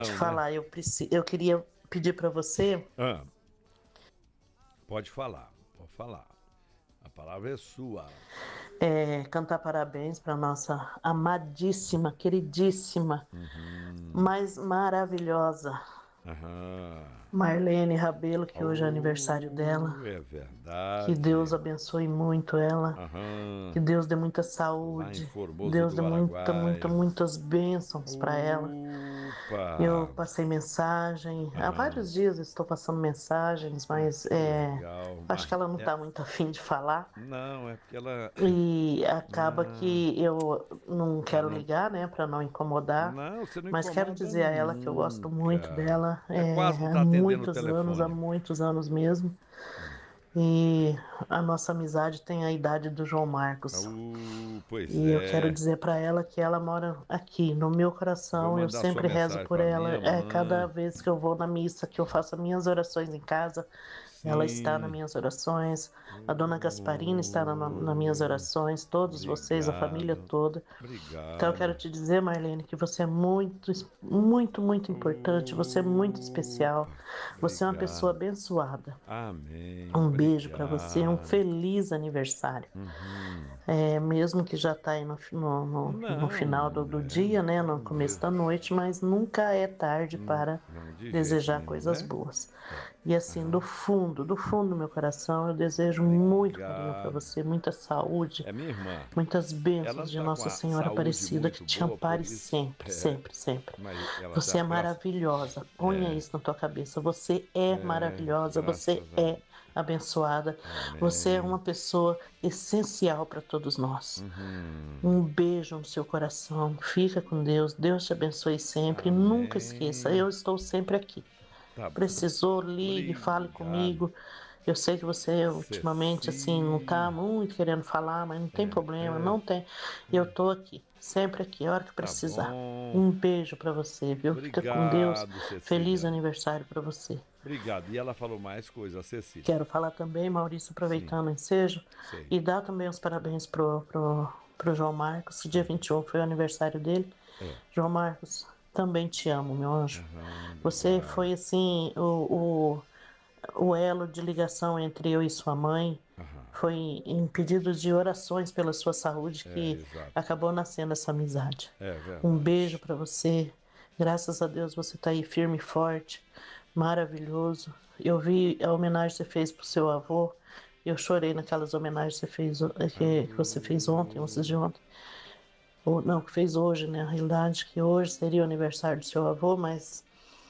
Te né? falar, eu queria pedir para você Ah, pode falar, pode falar. A palavra é sua. cantar parabéns para nossa amadíssima, queridíssima, Uhum. mais maravilhosa Aham. Marlene Rabelo, que hoje é aniversário dela. Oh, é Que Deus verdade. abençoe muito ela. Que Aham. Deus dê muita Lá em saúde. Formoso Deus dê do muitas, Araguaia. muitas bênçãos para ela. Eu Opa! passei mensagem. Há Aham. vários dias eu estou passando mensagens, mas Que legal. acho que ela não está muito afim de falar. Não, é porque ela. E acaba Não, que eu não ela quero não. ligar, né, para não incomodar. Não, você não Mas quero incomoda dizer a ela que eu gosto muito nunca. dela, É quase não tá atendendo o há telefone. muitos anos mesmo. E a nossa amizade tem a idade do João Marcos. Pois E eu quero é. dizer para ela que ela mora aqui no meu Vou coração. Eu mandar sua sempre rezo mensagem por pra ela. minha É cada mãe. vez que eu vou na missa, que eu faço as minhas orações em casa, ela está nas Sim. minhas orações. A dona Gasparina está nas minhas Oh, orações. Todos vocês, a família obrigado. toda. Então eu quero Obrigado. te dizer, Marlene, que você é muito, muito, muito importante. Você é muito especial. Opa, Você é uma pessoa obrigado. abençoada. Amém. Um beijo para você, um Obrigado. feliz aniversário. Uhum. Mesmo que já está aí no final Não, do dia, né, no começo da noite, mas nunca é tarde para não, de jeito desejar nenhum, coisas né? boas. É. E assim, Aham. do fundo do meu coração, eu desejo muito carinho para Obrigado. você, muita saúde, É minha irmã. muitas Ela bênçãos não de tá com Nossa a Senhora saúde Aparecida que muito te boa, por ampare isso. sempre, sempre, sempre. Mas ela Você já é próxima. maravilhosa. Ponha É, isso na tua cabeça. Você é maravilhosa. Você graças a é Deus. abençoada. Você é uma Amém. pessoa essencial para todos nós. Uhum. Um beijo no seu coração. Fica com Deus. Deus te abençoe sempre. Nunca esqueça, Amém. eu estou sempre aqui. Tá bom. Precisou, ligue, fale Obrigado. comigo. Eu sei que você ultimamente assim não está Ceci. muito querendo falar, mas não tem problema, É, não tem. Eu tô aqui, sempre aqui, a hora que tá precisar. bom. Um beijo para você, viu? Fica com Deus. Obrigado, Feliz Cecília. aniversário para você. Obrigado. E ela falou mais coisa, a Cecília. Quero falar também, Maurício, Sim, aproveitando o ensejo, sei. e dar também os parabéns pro João Marcos. Dia Aham. 21 foi o aniversário dele. É. João Marcos, também te amo, meu anjo. Aham, Você obrigado. foi assim o elo de ligação entre eu e sua mãe. Aham. Foi em pedidos de orações pela sua saúde É, que exato. acabou nascendo essa amizade. É Um beijo verdade. para você. Graças a Deus você está aí firme e forte, maravilhoso. Eu vi a homenagem que você fez pro seu avô. Eu chorei naquelas homenagens que que você fez ontem, antes de Ah, ontem. Ou, não, que fez hoje, né? Na realidade, que hoje seria o aniversário do seu avô, mas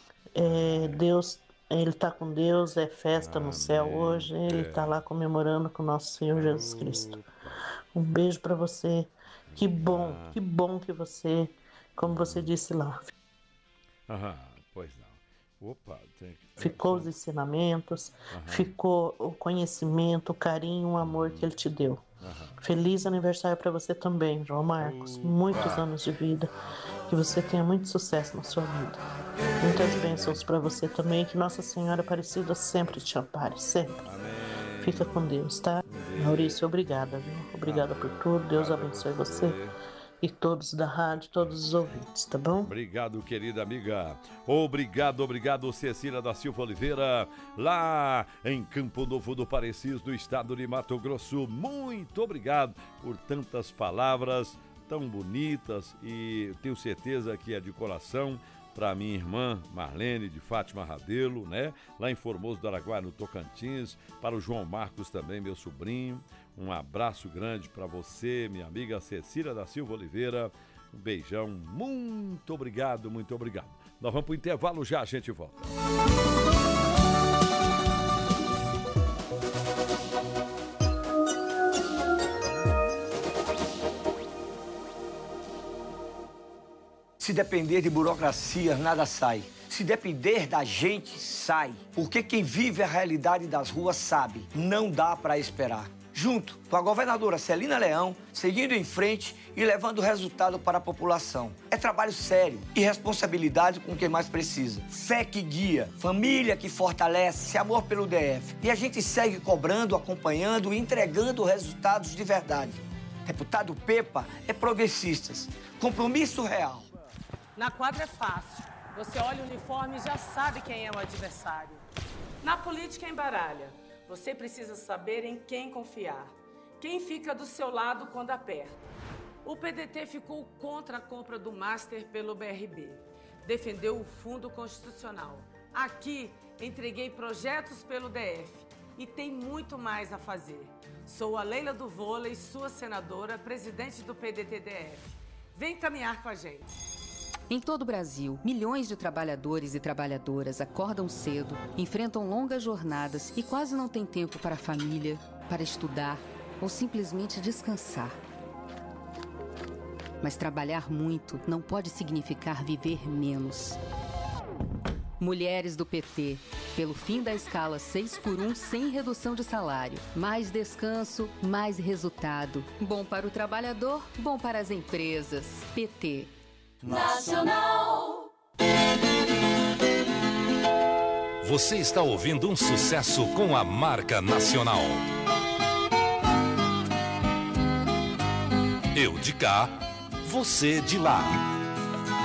Deus, ele está com Deus, é festa no céu amém. hoje, ele está É. lá comemorando com nosso Senhor Jesus Cristo. Opa, Um beijo para você. obrigado. Que bom que você, como você disse lá, Aham, pois não. Opa, tem que. ficou os ensinamentos, Aham, ficou o conhecimento, o carinho, o amor que ele te deu. aham. Feliz aniversário para você também, João Marcos. Muitos Opa, anos de vida. Que você tenha muito sucesso na sua vida. Muitas bênçãos para você também. Que Nossa Senhora Aparecida sempre te ampare, sempre. Fica amém. com Deus, tá? Com Deus. Maurício, obrigada, viu? Obrigada por Valeu, tudo. Deus obrigado a abençoe você você. e todos da rádio, todos os ouvintes, tá bom? Obrigado, querida amiga. Obrigado, Cecília da Silva Oliveira, lá em Campo Novo do Parecis, do estado de Mato Grosso. Muito obrigado por tantas palavras tão bonitas e eu tenho certeza que é de coração para minha irmã Marlene de Fátima Rabelo, né? Lá em Formoso do Araguaia, no Tocantins, para o João Marcos também, meu sobrinho. Um abraço grande para você, minha amiga Cecília da Silva Oliveira. Um beijão, muito obrigado, muito obrigado. Nós vamos para o intervalo já, a gente volta. Se depender de burocracia, nada sai. Se depender da gente, sai. Porque quem vive a realidade das ruas sabe, não dá para esperar. Junto com a governadora Celina Leão, seguindo em frente e levando resultado para a população. É trabalho sério e responsabilidade com quem mais precisa. Fé que guia, família que fortalece, amor pelo DF. E a gente segue cobrando, acompanhando e entregando resultados de verdade. Deputado Pepa é progressistas. Compromisso real. Na quadra é fácil. Você olha o uniforme e já sabe quem é o adversário. Na política embaralha. Você precisa saber em quem confiar. Quem fica do seu lado quando aperta. O PDT ficou contra a compra do Master pelo BRB. Defendeu o Fundo Constitucional. Aqui, entreguei projetos pelo DF. E tem muito mais a fazer. Sou a Leila do Vôlei, sua senadora, presidente do PDT-DF. Vem caminhar com a gente. Em todo o Brasil, milhões de trabalhadores e trabalhadoras acordam cedo, enfrentam longas jornadas e quase não têm tempo para a família, para estudar ou simplesmente descansar. Mas trabalhar muito não pode significar viver menos. Mulheres do PT, pelo fim da escala 6x1 sem redução de salário. Mais descanso, mais resultado. Bom para o trabalhador, bom para as empresas. PT. Nacional. Você está ouvindo um sucesso com a marca Nacional. Eu de cá, você de lá.